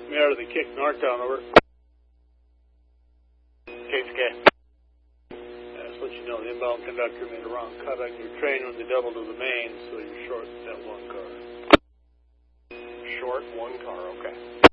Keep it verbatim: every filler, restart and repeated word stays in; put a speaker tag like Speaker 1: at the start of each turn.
Speaker 1: me out of the kick Northtown, over.
Speaker 2: Case K.
Speaker 1: Just let you know, the inbound conductor made a wrong cut on your train when they doubled to the main, so you're short that one car.
Speaker 2: Short one car, okay.